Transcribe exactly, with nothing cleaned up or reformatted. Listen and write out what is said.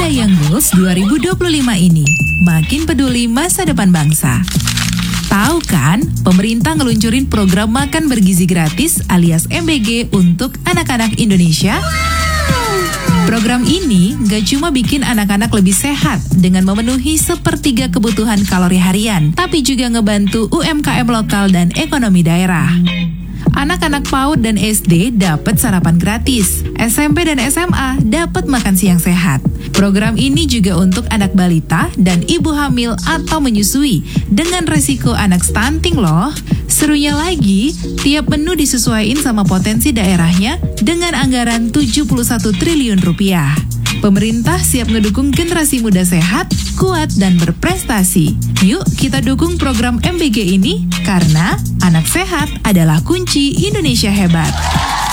Young Goals dua ribu dua puluh lima ini makin peduli masa depan bangsa. Tahu kan, pemerintah ngeluncurin program makan bergizi gratis alias M B G untuk anak-anak Indonesia? Program ini gak cuma bikin anak-anak lebih sehat dengan memenuhi sepertiga kebutuhan kalori harian, tapi juga ngebantu U M K M lokal dan ekonomi daerah. Anak-anak PAUD dan S D dapat sarapan gratis, S M P dan S M A dapat makan siang sehat. Program ini juga untuk anak balita dan ibu hamil atau menyusui dengan resiko anak stunting loh. Serunya lagi, tiap menu disesuaikan sama potensi daerahnya dengan anggaran tujuh puluh satu triliun rupiah. Pemerintah siap ngedukung generasi muda sehat, kuat, dan berprestasi. Yuk kita dukung program M B G ini karena anak sehat adalah kunci Indonesia hebat.